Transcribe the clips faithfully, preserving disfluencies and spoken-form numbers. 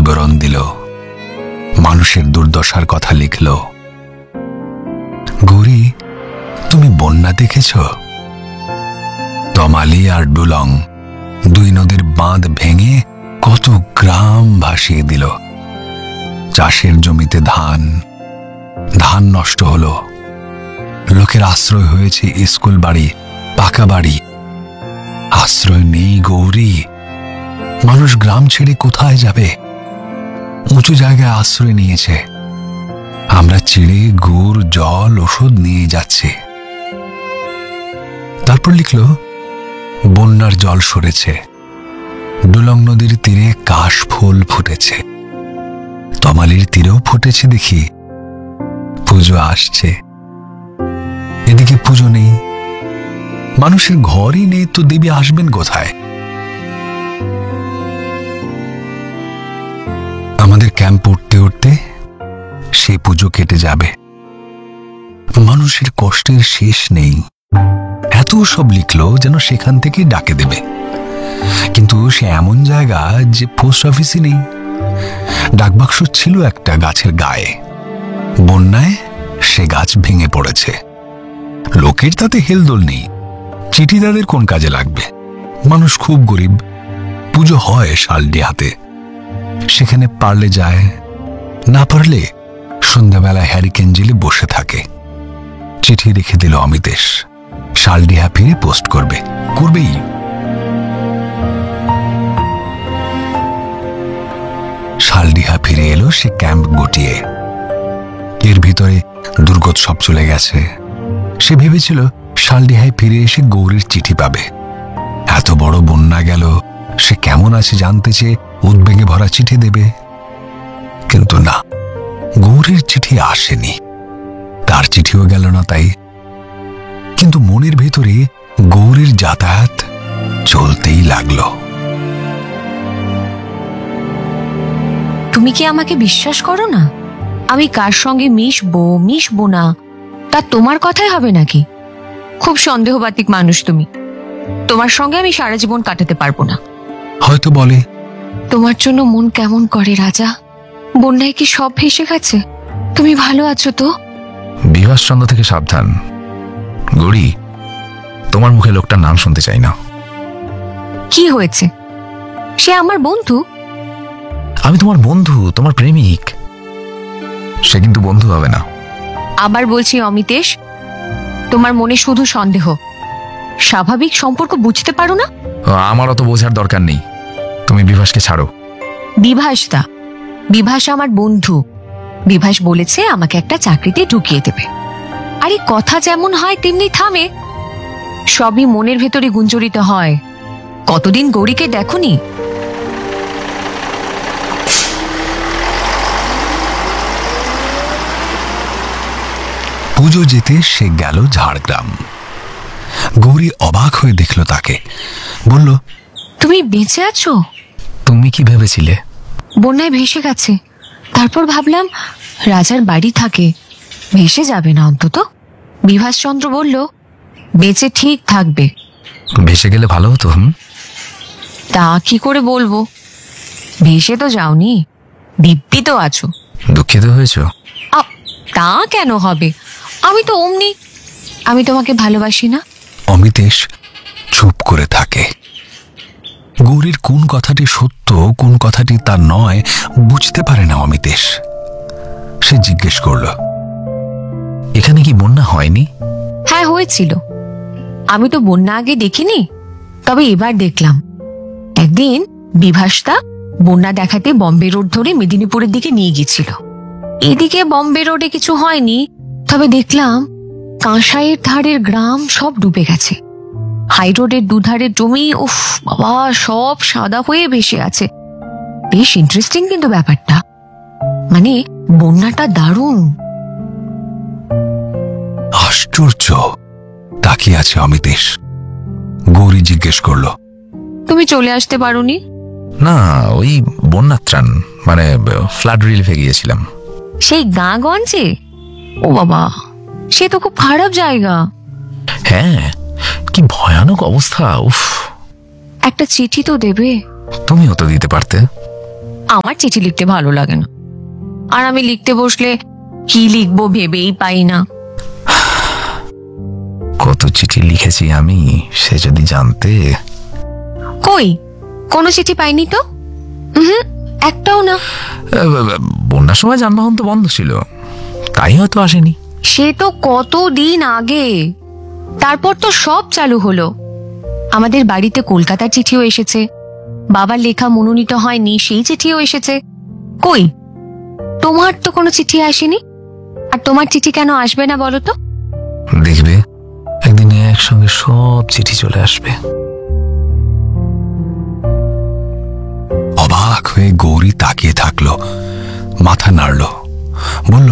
বিবরণ দিল, মানুষের দুর্দশার কথা লিখল। গৌরী, তুমি বন্যা দেখেছ? তমালি আর ডুলং দুই নদীর বাঁধ ভেঙে কত গ্রাম ভাসিয়ে দিল। চাষের জমিতে ধান ধান নষ্ট হলো। লোকের আশ্রয় হয়েছে স্কুল বাড়ি, পাকা বাড়ি। আশ্রয় নেই গৌরী। মানুষ গ্রাম ছেড়ে কোথায় যাবে? উঁচু জায়গায় আশ্রয় নিয়েছে। আমরা চিড়ে, গুড়, জল, ওষুধ নিয়ে যাচ্ছি। তারপর লিখল, বন্যার জল সরেছে, ডুলং নদীর তীরে কাশ ফুল ফুটেছে, তমালির তীরেও ফুটেছে দেখি। পুজো আসছে। এদিকে পুজো নেই, মানুষের ঘরই নেই, তো দেবী আসবেন কোথায়? আমাদের ক্যাম্প উঠতে উঠতে সে পুজো কেটে যাবে। মানুষের কষ্টের শেষ নেই। এত সব লিখলো যেন সেখান থেকে ডাকে দেবে, কিন্তু সে এমন জায়গা যে পোস্ট অফিসই নেই। ডাকবাক্স ছিল একটা গাছের গায়ে। বন্যায় সে গাছ ভেঙে পড়েছে। লোকের তাতে হেলদোল নেই। চিঠি তাদের কোন কাজে লাগবে? মানুষ খুব গরিব। পুজো হয় শালডিহাতে, সেখানে পারলে যায়, না পারলে সন্ধ্যাবেলা হ্যারিকেন জেলে বসে থাকে। চিঠি রেখে দিল অমিতেশ, শালডিহা ফিরে পোস্ট করবে, করবেই। শালডিহা ফিরে এলো সে ক্যাম্প গুটিয়ে। এর ভিতরে দুর্গোৎসব চলে গেছে। সে ভেবেছিল শালডিহায় ফিরে এসে গৌরীর চিঠি পাবে। এত বড় বন্যা গেল, সে কেমন আছে জানতে চেয়ে উদ্বেগে ভরা চিঠি দেবে। কিন্তু না, গৌরীর চিঠি আসেনি। তার চিঠিও গেল না তাই। কিন্তু মনের ভেতরে গৌরীর যাতায়াত চলতেই লাগলো। তুমি কি আমাকে বিশ্বাস করো না? আমি কার সঙ্গে মিশবো মিশবো না তা তোমার কথাই হবে নাকি? খুব সন্দেহবাতিক মানুষ তুমি। তোমার সঙ্গে আমি সারা জীবন কাটাতে পারবো না। হয়তো বলে, তোমার জন্য মন কেমন করে রাজা। বন্যায় কি সব ভেসে গেছে? তুমি ভালো আছো তো? বিভাসচন্দ্র থেকে সাবধান গৌরী, তোমার মুখে লোকটার নাম শুনতে চাই না। কি হয়েছে? সে আমার বন্ধু। আমি তোমার বন্ধু, তোমার প্রেমিক। সে কিন্তু বন্ধু হবে না। আবার বলছি অমিতেশ, তোমার মনে শুধু সন্দেহ। স্বাভাবিক সম্পর্ক বুঝতে পারো না? আমার অত বোঝার দরকার নেই। তুমি বিভাসকে ছাড়ো। বিভাস দা, বিভাস আমার বন্ধু। বিভাস বলেছে আমাকে একটা চাকরিতে ঢুকিয়ে দেবে। আরে কথা যেমন হয় তেমনি থামে। সবই মনের ভেতরে গুঞ্জরিত হয়। কতদিন গৌরীকে দেখোনি? পুজো যেতে সে গেল ঝাড়গ্রাম। গৌরী অবাক হয়ে দেখল তাকে। বলল, তুমি বেঁচে আছো? তুমি কি ভেবেছিলে? বন্যায় ভেসে গেছে। তারপর ভাবলাম রাজার বাড়ি থাকে, ভেসে যাবে না অন্তত। বিভাসচন্দ্র বলল, বেঁচে ঠিক থাকবে। ভেসে গেলে ভালো হতো। হুম, তা কি করে বলবো? ভেসে তো যাওনি, দিব্যি তো আছো। দুঃখিত হয়েছ? তা কেন হবে? আমি তো অমনি। আমি তোমাকে ভালোবাসি না। অমিতেশ চুপ করে থাকে। গৌরীর কোন কথাটি সত্য, কোন কথাটি তার নয় বুঝতে পারে না অমিতেশ। সে জিজ্ঞেস করল, এখানে কি বন্যা হয়নি? হ্যাঁ হয়েছিল। আমি তো বন্যা আগে দেখিনি, তবে এবার দেখলাম। একদিন বিভাসদা বন্যা দেখাতে বম্বে রোড ধরে মেদিনীপুরের দিকে নিয়ে গিয়েছিল। এদিকে বম্বে রোডে কিছু হয়নি, তবে দেখলাম কাঁসাইয়ের ধারের গ্রাম সব ডুবে গেছে। হাই রোডের দুধারের জমি, উফ বাবা, সব সাদা হয়ে ভেসে আছে। বেশ ইন্টারেস্টিং কিন্তু ব্যাপারটা। মানে বন্যাটা দারুণ। আশ্চর্য তাকিয়ে আছে অমিতেশ। গৌরী জিজ্ঞেস করল, তুমি চলে আসতে পারোনি? না, ওই বন্যা ত্রাণ মানে ফ্লাড রিলিফে গিয়েছিলাম। সেই গাঁগঞ্জে? ও বাবা, সে তো খুব খারাপ জায়গা। হ্যাঁ, কি ভয়ানক অবস্থা। উফ, একটা চিঠি তো দেবে। তুমিও তো দিতে পারতে। আমার চিঠি লিখতে ভালো লাগে না, আর আমি লিখতে বসলে কি লিখবো ভেবেই পাই না। কত চিঠি লিখেছি আমি, সে যদি জানতে। কই, কোনো চিঠি পাইনি তো। হুম, একটাও না। বন্যার সময় যানবাহন তো বন্ধ ছিল, তাই হয়তো আসেনি। সে তো কতদিন আগে, তারপর তো সব চালু হলো। আমাদের বাড়িতে কলকাতার চিঠিও এসেছে, বাবার লেখা মনোনীত হয়নি সেই চিঠিও এসেছে। কই, তোমার তো কোনো চিঠি আসেনি। আর তোমার চিঠি কেন আসবে না বলো তো? দেখবে একদিন একসঙ্গে সব চিঠি চলে আসবে। অবাক হয়ে গৌরী তাকিয়ে থাকলো, মাথা নাড়ল, বলল,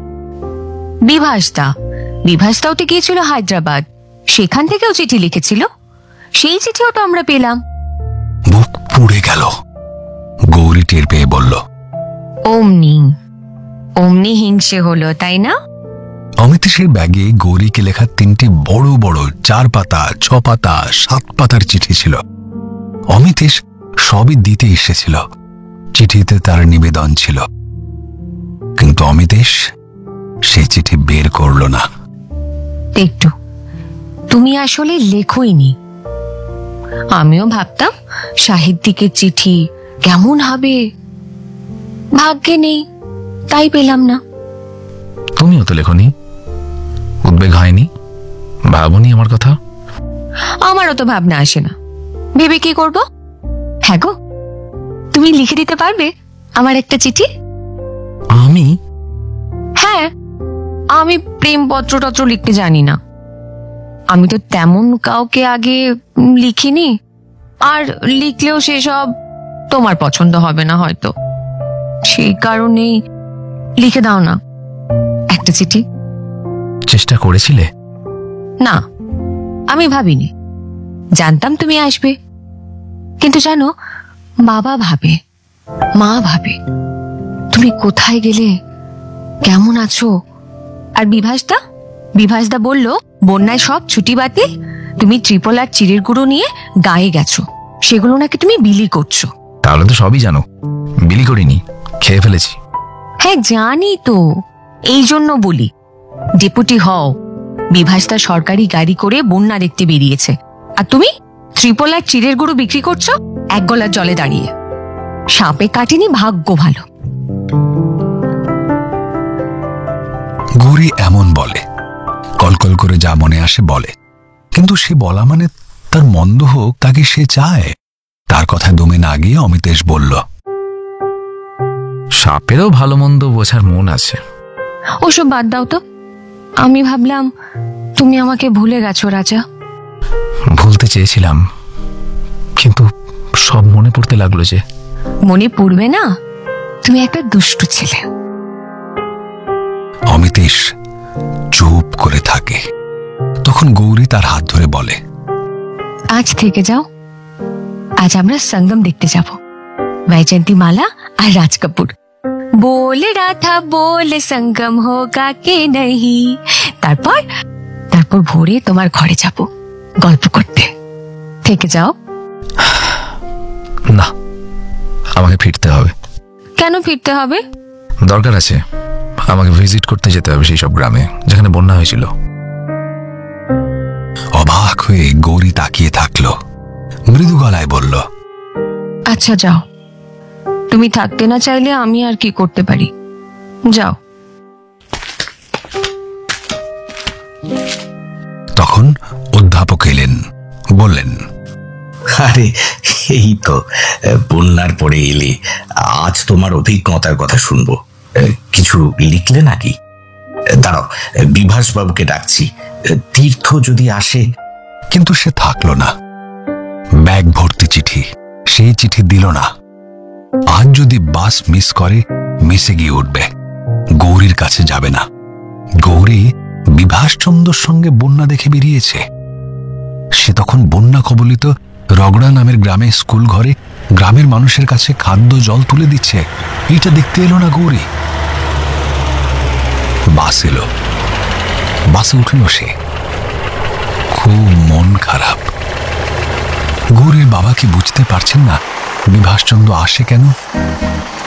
বিভাসদা বিভাসদাও তো গিয়েছিল হায়দ্রাবাদ, সেখান থেকেও চিঠি লিখেছিল, সেই চিঠিও তো আমরা পেলাম। বুক পুড়ে গেল। গৌরী টের পেয়ে বলল, অমনি অমনি হিংসে হলো, তাই না? অমিতেশের ব্যাগে গৌরীকে লেখা তিনটি বড় বড় চার পাতা, ছ পাতা, সাত পাতার চিঠি ছিল। অমিতেশ সবই দিতে এসেছিল, চিঠিতে তার নিবেদন ছিল, কিন্তু অমিতেশ সে চিঠি বের করল না। একটু তুমি আসলে লেখোইনি। আমিও ভাবতাম সাহিত্যিকের চিঠি কেমন হবে, ভাগ্যে নেই, তাই পেলাম না। তুমিও তো লেখনি, উদ্বেগ হয়নি, ভাবনি আমার কথা? আমারও তো ভাবনা আসে না, ভেবে কি করব? হ্যাঁ গো, তুমি লিখে দিতে পারবে আমার একটা চিঠি? আমি? হ্যাঁ, আমি প্রেমপত্র টত্র লিখতে জানি না, আমি তো তেমন কাউকে আগে লিখিনি, আর লিখলেও সেসব তোমার পছন্দ হবে না হয়তো, সেই কারণেই লিখে দাও না একটা চিঠি। চেষ্টা করেছিলে? না, আমি ভাবিনি, জানতাম তুমি আসবে, কিন্তু জানো, বাবা ভাবে, মা ভাবে তুমি কোথায় গেলে, কেমন আছো। আর বিভাসদা বিভাসদা বলল বন্যায় সব ছুটি বাতিল, তুমি ত্রিপল আর চিড়ের গুঁড়ো নিয়ে গায়ে গেছো, সেগুলো নাকি তুমি বিলি করছো। তাহলে তো সবই জানো। বিলি করিনি, খেয়ে ফেলেছি। হ্যাঁ জানি তো, এই জন্য বলি, ডেপুটি হও। বিভাসদা সরকারি গাড়ি করে বন্যা দেখতে বেরিয়েছে, আর তুমি ত্রিপল আর চিড়ের গুঁড়ো বিক্রি করছো এক গলার জলে দাঁড়িয়ে। সাপে কাটেনি, ভাগ্য ভালো। গৌরী এমন বলে, কলকল করে যা মনে আসে বলে, কিন্তু সে বলা মানে তার মন্দ হোক তাকে সে চায়। তার কথায় দমে না গিয়ে অমিতেশ বলল, সাপেরও ভালো মন্দ বোঝার মন আছে। ওসব বাদ দাও তো, আমি ভাবলাম তুমি আমাকে ভুলে গেছো রাজা। ভুলতে চেয়েছিলাম, কিন্তু সব মনে পড়তে লাগলো যে। মনে পড়বে না, তুমি একটা দুষ্টু ছেলে। অমিতেশ চুপ করে থাকে। তখন গৌরী তার হাত ধরে বলে, আজ থেকে যাও, আজ আমরা সঙ্গম দেখতে যাব, বৈজয়ন্তী মালা আর রাজ কাপুর। बोले रहा था बोले संगम होगा के नहीं। তারপর তারপর ভোরে তোমার ঘরে যাব গল্প করতে, থেকে যাও। না, আমাকে ফিরতে হবে। কেন ফিরতে হবে? দরকার আছে, আমাকে ভিজিট করতে যেতে হবে সেই সব গ্রামে যেখানে বন্যা হয়েছিল। অবাক হয়ে গৌরী তাকিয়ে থাকলো, মৃদু গলায় বলল, আচ্ছা যাও, তুমি থাকতে না চাইলে আমি আর কি করতে পারি, যাও। তখন অধ্যাপক এলেন, বললেন, আরে এই তো বন্যার পরে এলে, আজ তোমার অভিজ্ঞতার কথা শুনবো। কিছু লিখলে নাকি? দাঁড়াও, বিভাস বাবুকে ডাকছি, তীর্থ যদি আসে। কিন্তু সে থাকলো না। ব্যাগ ভর্তি চিঠি, সেই চিঠি দিল না। আজ যদি বাস মিস করে মিসে গিয়ে উঠবে, গৌরীর কাছে যাবে না। গৌরী বিভাসচন্দ্রর সঙ্গে বন্যা দেখে বেরিয়েছে। সে তখন বন্যা কবলিত রগড়া নামের গ্রামে স্কুল ঘরে গ্রামের মানুষের কাছে খাদ্য জল তুলে দিচ্ছে, এটা দেখতে এলো না গৌরী। বাস এলো, বাসে উঠল সে। খুব মন খারাপ। গৌরীর বাবা কি বুঝতে পারছেন না বিভাসচন্দ্র আসে কেন?